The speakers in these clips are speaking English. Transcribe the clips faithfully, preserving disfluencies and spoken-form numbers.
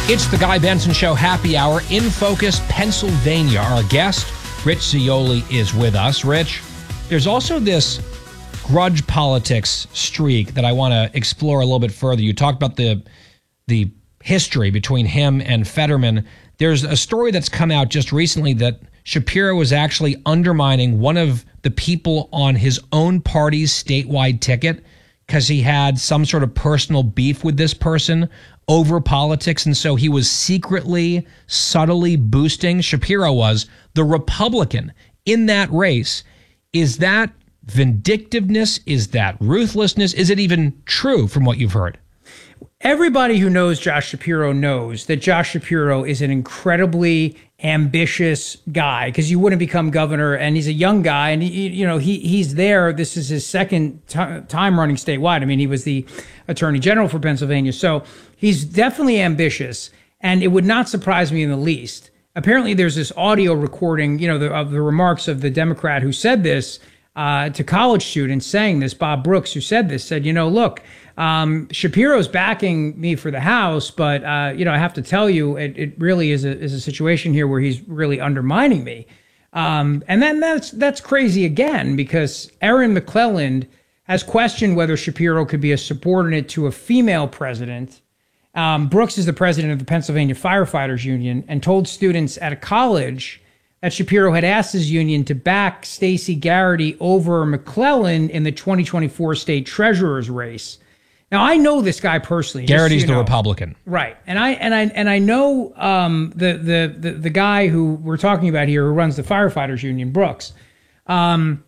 It's the Guy Benson Show Happy Hour in Focus, Pennsylvania. Our guest, Rich Zeoli, is with us. Rich, there's also this grudge politics streak that I want to explore a little bit further. You talked about the the history between him and Fetterman. There's a story that's come out just recently that Shapiro was actually undermining one of the people on his own party's statewide ticket because he had some sort of personal beef with this person over politics. And so he was secretly, subtly boosting, Shapiro was, the Republican in that race. Is that vindictiveness? Is that ruthlessness? Is it even true from what you've heard? Everybody who knows Josh Shapiro knows that Josh Shapiro is an incredibly ambitious guy, because you wouldn't become governor, and he's a young guy, and he, you know he he's there. This is his second t- time running statewide. I mean, he was the attorney general for Pennsylvania, so he's definitely ambitious, and it would not surprise me in the least. Apparently, there's this audio recording, you know, the, of the remarks of the Democrat who said this uh, to college students, saying this. Bob Brooks, who said this, said, you know, look. Um, Shapiro's backing me for the House, but, uh, you know, I have to tell you, it, it really is a, is a situation here where he's really undermining me. Um, and then that's, that's crazy again, because Erin McClelland has questioned whether Shapiro could be a subordinate to a female president. Um, Brooks is the president of the Pennsylvania Firefighters Union and told students at a college that Shapiro had asked his union to back Stacey Garrity over McClelland in the twenty twenty-four state treasurer's race. Now, I know this guy personally. Garrity's just, so the know. Republican. Right. And I and I and I know um, the, the the the guy who we're talking about here, who runs the Firefighters Union, Brooks. Um,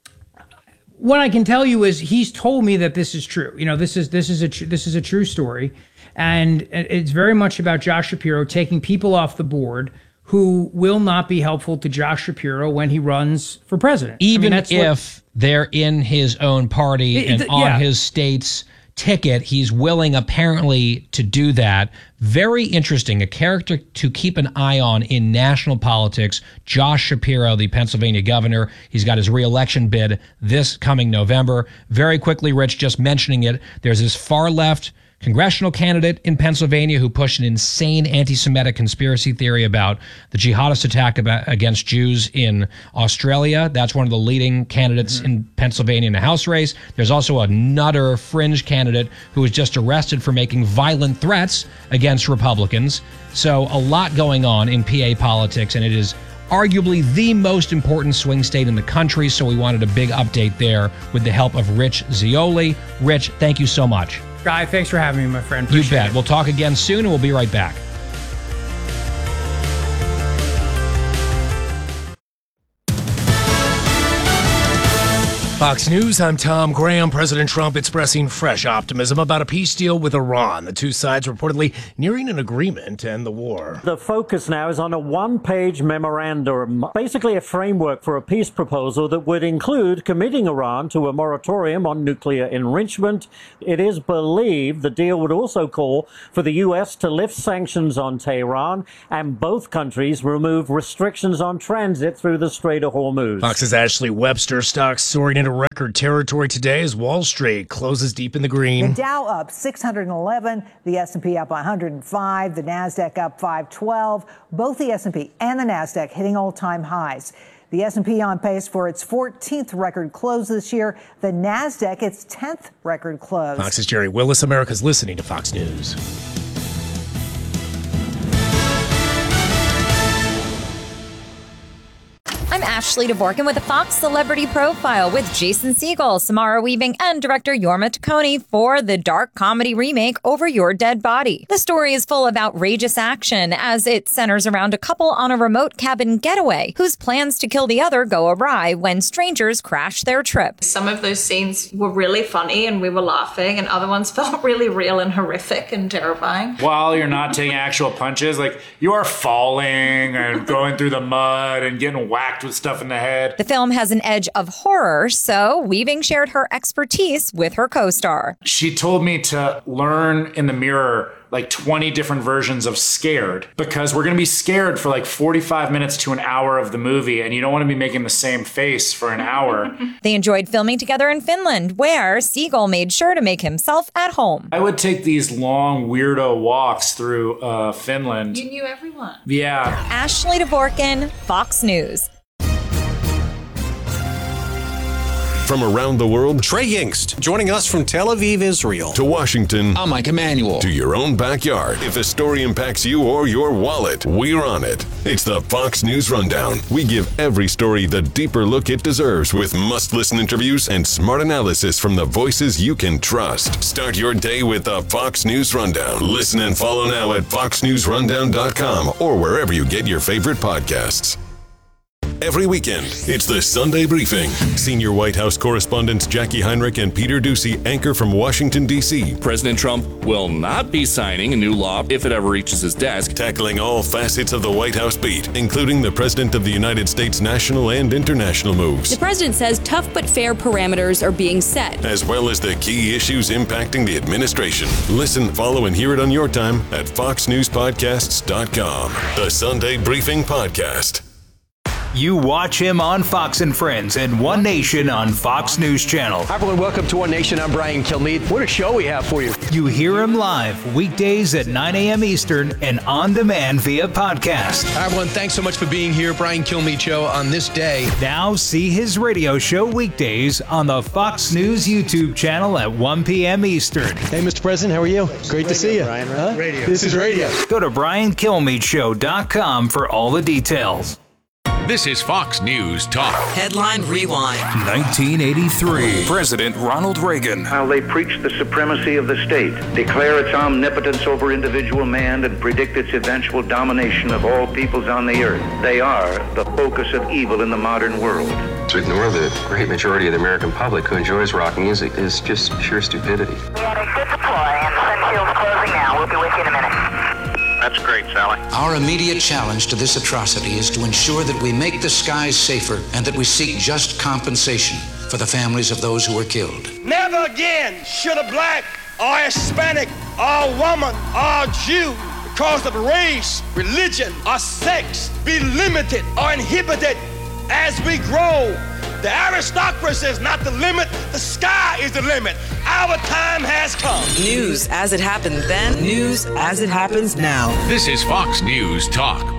what I can tell you is he's told me that this is true. You know, this is this is a tr- this is a true story, and it's very much about Josh Shapiro taking people off the board who will not be helpful to Josh Shapiro when he runs for president. Even I mean, if what, they're in his own party it, and it, on yeah. his state's ticket, he's willing apparently to do that. Very interesting. A character to keep an eye on in national politics. Josh Shapiro, the Pennsylvania governor. He's got his re-election bid this coming November. Very quickly, Rich, just mentioning it, there's this far left congressional candidate in Pennsylvania who pushed an insane anti-Semitic conspiracy theory about the jihadist attack about, against Jews in Australia. That's one of the leading candidates mm-hmm. in Pennsylvania in a House race. There's also a nutter fringe candidate who was just arrested for making violent threats against Republicans. So a lot going on in P A politics, and it is arguably the most important swing state in the country. So we wanted a big update there with the help of Rich Zeoli. Rich, thank you so much. Guy, thanks for having me, my friend. Appreciate you bet. It. We'll talk again soon, and we'll be right back. Fox News, I'm Tom Graham. President Trump expressing fresh optimism about a peace deal with Iran. The two sides reportedly nearing an agreement to end the war. The focus now is on a one-page memorandum, basically a framework for a peace proposal that would include committing Iran to a moratorium on nuclear enrichment. It is believed the deal would also call for the U S to lift sanctions on Tehran and both countries remove restrictions on transit through the Strait of Hormuz. Fox's Ashley Webster stocks soaring into record territory today as Wall Street closes deep in the green. The Dow up six hundred eleven, the S and P up one hundred five, the Nasdaq up five twelve. Both the S and P and the Nasdaq hitting all-time highs. The S and P on pace for its fourteenth record close this year. The Nasdaq its tenth record close. Fox's Jerry Willis. America's listening to Fox News. I'm Ashley Dvorkin with a Fox Celebrity Profile with Jason Segel, Samara Weaving, and director Yorma Taccone for the dark comedy remake Over Your Dead Body. The story is full of outrageous action as it centers around a couple on a remote cabin getaway whose plans to kill the other go awry when strangers crash their trip. Some of those scenes were really funny and we were laughing, and other ones felt really real and horrific and terrifying. While you're not taking actual punches, like you are falling and going through the mud and getting whacked with with stuff in the head. The film has an edge of horror, so Weaving shared her expertise with her co-star. She told me to learn in the mirror like twenty different versions of scared, because we're going to be scared for like forty-five minutes to an hour of the movie, and you don't want to be making the same face for an hour. They enjoyed filming together in Finland, where Segel made sure to make himself at home. I would take these long weirdo walks through uh, Finland. You knew everyone. Yeah. Ashley Dvorkin, Fox News. From around the world, Trey Yingst, joining us from Tel Aviv, Israel. To Washington. I'm Mike Emanuel. To your own backyard. If a story impacts you or your wallet, we're on it. It's the Fox News Rundown. We give every story the deeper look it deserves with must-listen interviews and smart analysis from the voices you can trust. Start your day with the Fox News Rundown. Listen and follow now at fox news rundown dot com or wherever you get your favorite podcasts. Every weekend, it's the Sunday Briefing. Senior White House correspondents Jackie Heinrich and Peter Doocy anchor from Washington, D C President Trump will not be signing a new law if it ever reaches his desk. Tackling all facets of the White House beat, including the President of the United States' national and international moves. The president says tough but fair parameters are being set, as well as the key issues impacting the administration. Listen, follow, and hear it on your time at fox news podcasts dot com. The Sunday Briefing Podcast. You watch him on Fox and Friends and One Nation on Fox News Channel. Hi, everyone. Welcome to One Nation. I'm Brian Kilmeade. What a show we have for you. You hear him live weekdays at nine a.m. Eastern and on demand via podcast. Hi, everyone. Thanks so much for being here. Brian Kilmeade Show on this day. Now see his radio show weekdays on the Fox News YouTube channel at one p.m. Eastern. Hey, Mister President. How are you? Great radio, to see you. Brian, right? Huh? Radio. This is radio. Go to brian kilmeade show dot com for all the details. This is Fox News Talk. Headline Rewind. nineteen eighty-three. President Ronald Reagan. How they preach the supremacy of the state, declare its omnipotence over individual man, and predict its eventual domination of all peoples on the earth. They are the focus of evil in the modern world. To ignore the great majority of the American public who enjoys rock music is just pure stupidity. We had a good deploy, and Sunshield's closing now. We'll be with you in a minute. That's great, Sally. Our immediate challenge to this atrocity is to ensure that we make the skies safer and that we seek just compensation for the families of those who were killed. Never again should a black or Hispanic or woman or Jew, because of race, religion, or sex, be limited or inhibited as we grow. The aristocracy is not the limit, the sky is the limit. Our time has come. News as it happened then, news as it happens now. This is Fox News Talk.